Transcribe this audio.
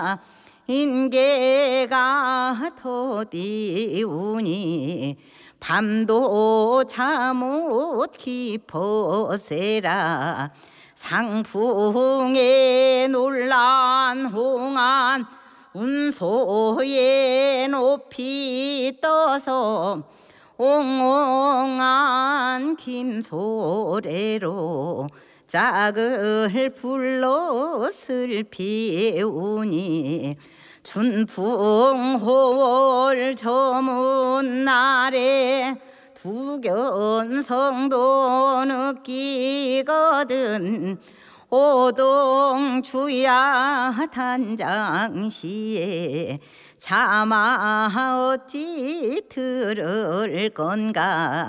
인계가 더디우니 밤도 잠못 깊어세라. 상풍에 놀란 홍안 운소에 높이 떠서 옹옹한 긴 소래로 짝을 불러 슬피우니 춘풍호월 저문 날에 두견성도 느끼거든. 오동주야 단장시에 차마 어찌 들을 건가.